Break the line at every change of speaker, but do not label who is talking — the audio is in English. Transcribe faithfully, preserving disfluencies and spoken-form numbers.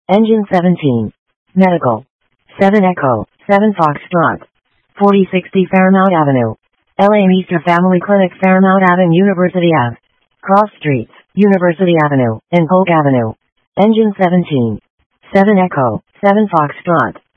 Engine seventeen. Medical. seven Echo, seven Foxtrot. forty sixty Fairmount Avenue. L A Meester Family Clinic, Fairmount Avenue, University Avenue. Cross Streets, University Avenue, and Polk Avenue. Engine seventeen. seven Echo, seven Foxtrot.